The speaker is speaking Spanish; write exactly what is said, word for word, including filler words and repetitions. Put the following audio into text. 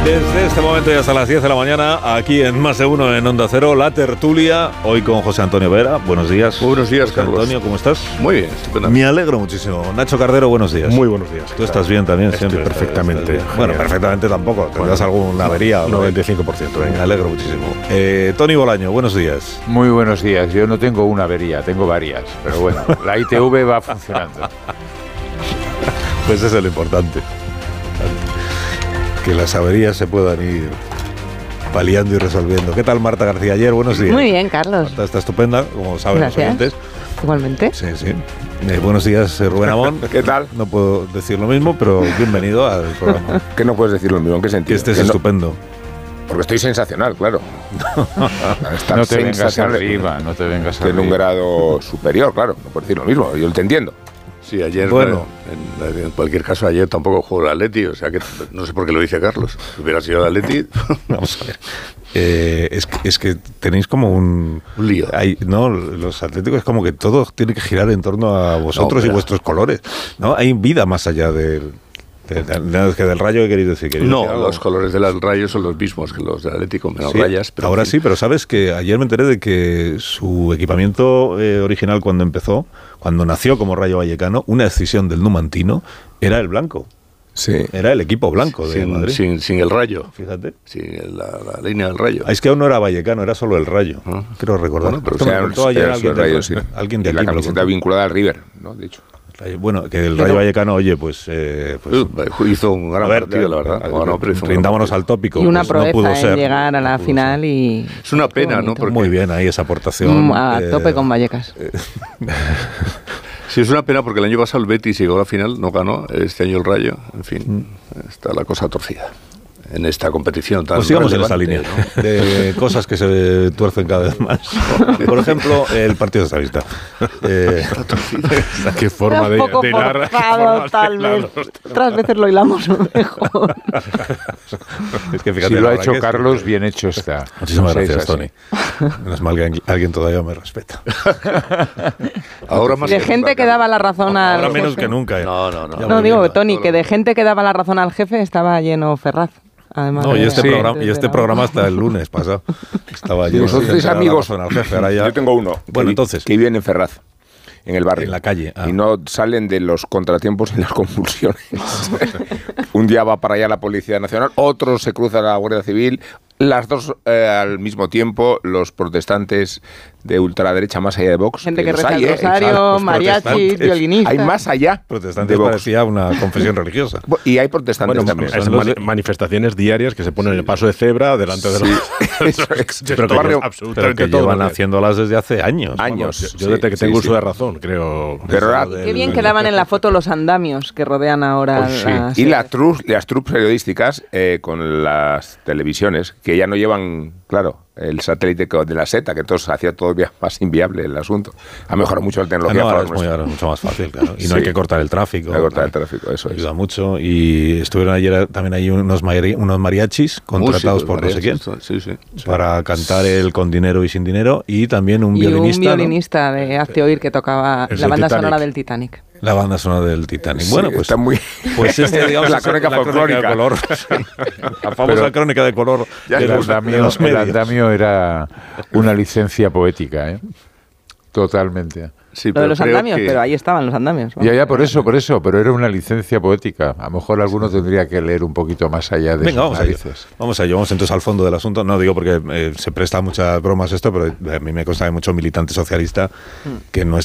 Desde este momento y hasta las diez de la mañana, aquí en Más de Uno en Onda Cero, La Tertulia, hoy con José Antonio Vera. Buenos días. Muy buenos días, José Carlos. Antonio, ¿cómo estás? Muy bien, estupendo. Me alegro muchísimo. Nacho Cardero, buenos días. Muy buenos días. Tú estás bien también, Estoy siempre. perfectamente. Estás bien. Bueno, perfectamente tampoco. Tendrás bueno, alguna avería. Un noventa y cinco por ciento. Me alegro muchísimo. Eh, Tony Bolaño, buenos días. Muy buenos días. Yo no tengo una avería, tengo varias. Pero bueno, la I T V va funcionando. Pues eso es lo importante. Que las averías se puedan ir paliando y resolviendo. ¿Qué tal, Marta García? Ayer, buenos días. Muy bien, Carlos. Marta está estupenda, como saben Gracias. los oyentes. Igualmente. Sí, sí. Eh, buenos días, eh, Rubén Amón. ¿Qué tal? No puedo decir lo mismo, pero bienvenido al programa. ¿Qué no puedes decir lo mismo? ¿En qué Que sentido? estés Que no- estupendo. Porque estoy sensacional, claro. Estar No te vengas sensacional arriba, no te vengas estoy en un arriba. grado superior, claro. No puedo decir lo mismo, yo lo entiendo. Sí, ayer, Bueno. bueno, en, en cualquier caso, ayer tampoco jugó el Atleti, o sea que no sé por qué lo dice Carlos. Si hubiera sido el Atleti, Vamos a ver. Eh, es, que, es que tenéis como un... un lío. Hay, no, los atléticos es como que todo tiene que girar en torno a vosotros No, y pero- vuestros colores. ¿No? Hay vida más allá del... De, de- de- que del Rayo, ¿qué queréis decir? ¿Queréis No, decir algo? los colores de las rayas son los mismos que los del Atlético, menos Sí, rayas. Pero ahora en sí, fin. pero sabes que ayer me enteré de que su equipamiento eh, original cuando empezó, cuando nació como Rayo Vallecano, una decisión del Numantino era el blanco. Sí. Era el equipo blanco de sin, Madrid. sin, sin el rayo, Fíjate. sin el- la, la línea del rayo. Ah, es que aún no era Vallecano, era solo el Rayo. Ah. Creo recordar. Bueno, pero Esto me O sea, lo contó ayer era alguien, el Rayo, del- sí. alguien de Y la aquí. me lo camiseta contó. vinculada al River, ¿no? De hecho. Bueno, que el Rayo Vallecano, oye, pues... Eh, pues Uh, hizo un gran a ver, partido, la verdad. eh, Bueno, pero hizo un gran rindámonos partido. al tópico. Y una pues no pudo proeza ser, en llegar a no la pudo final ser. y... Es una pena, Qué ¿no? bonito. Porque Muy bien ahí esa aportación. Mm, a eh, tope con Vallecas. sí, es una pena porque el año pasado el Betis llegó a la final, no ganó. Este año el Rayo, en fin, está la cosa torcida en esta competición tan Pues sigamos en esa línea relevante, ¿no? de cosas que se tuercen cada vez más. Por ejemplo, el partido socialista. Eh, Qué forma de, un poco de hilar. forzado, formas tal de vez. hilarlos. Otras veces lo hilamos mejor. es que fíjate, Si lo la ha verdad hecho que es- Carlos, bien hecho está. Muchísimas No sé, gracias, es así. Tony. Menos mal que alguien- alguien todavía me respeta. Ahora más De que gente nunca, que daba la razón al Ahora menos jefe. que nunca. ¿eh? No, no, no. Ya No, me digo, viendo. Tony, todo que lo- de gente que daba la razón al jefe estaba lleno Ferraz. Además No, y de- este, Sí. programa, y desde este la- programa hasta el lunes pasado. Estaba lleno de Vosotros gente sois que daba amigos. razón al jefe, ahora ya- Yo tengo uno. Bueno, que- entonces. Que vive en Ferraz, en el barrio. En la calle, ah. Y no salen de los contratiempos y las convulsiones. Un día va para allá la Policía Nacional, otro se cruza la Guardia Civil. Las dos eh, al mismo tiempo, los protestantes de ultraderecha más allá de Vox. Gente que los reza hay, el ¿eh? rosario, Los mariachis, protestantes. violinistas. Hay más allá Protestantes de Vox. parecía una confesión religiosa. Y hay protestantes Bueno, también. es Son mani- los de- manifestaciones diarias que se ponen en el paso de cebra delante de los... Eso es. Pero que Barrio- es Pero absolutamente que todo llevan lo que- haciéndolas desde hace años. Años. Yo Sí, desde que sí, tengo sí. uso de razón, creo. Pero ahora- Desde Qué bien el- quedaban en la foto los andamios que rodean ahora Pues sí. la Y sede. las trus, las trus periodísticas eh, con las televisiones, que ya no llevan, claro, el satélite co- de la SETA, que entonces hacía todavía más inviable el asunto. Ha mejorado mucho la Ah, tecnología. no, a ahora favor es muy- nuestro. ahora es mucho más fácil, claro. Y no Sí. hay que cortar el tráfico. No hay que cortar el Claro. tráfico, eso es. Ayuda mucho. Y estuvieron ayer también hay unos, mari- unos mariachis contratados Músicos, por no sé quién mariachis, Sí, sí. para cantar el con dinero y sin dinero, y también un y violinista, un ¿no? violinista de Hazte Oír que tocaba Es la del banda Titanic. sonora del Titanic. La banda sonora del Titanic. Sí, bueno, pues está muy... pues este, digamos, La es crónica folclórica. de color. La famosa Pero- crónica de color Ya de El los, de andamio, los el medios. andamio era una licencia poética, ¿eh? Totalmente. Sí, Lo de pero los creo andamios, que- pero ahí estaban los andamios. vamos. Ya, ya, por eso, por eso, pero era una licencia poética. A lo mejor alguno tendría que leer un poquito más allá de Venga, sus vamos a ello. narices. Vamos a ello, vamos entonces al fondo del asunto. No digo porque eh, se presta a muchas bromas esto, pero a mí me consta que hay mucho militante socialista que no, es-